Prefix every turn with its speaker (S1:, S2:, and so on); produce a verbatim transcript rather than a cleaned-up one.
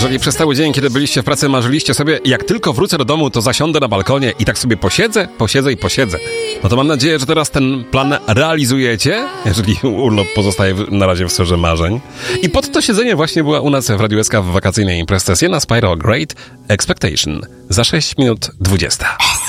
S1: Jeżeli przez cały dzień, kiedy byliście w pracy, marzyliście sobie, jak tylko wrócę do domu, to zasiądę na balkonie i tak sobie posiedzę, posiedzę i posiedzę. No to mam nadzieję, że teraz ten plan realizujecie, jeżeli urlop pozostaje na razie w sferze marzeń. I pod to siedzenie właśnie była u nas w Radiu S K w wakacyjnej imprezce Sienna Spyro Great Expectation za sześć minut dwadzieścia.